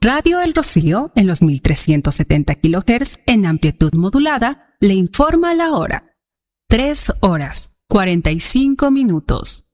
Radio El Rocío, en los 1370 kHz en amplitud modulada, le informa la hora. 3 horas, 45 minutos.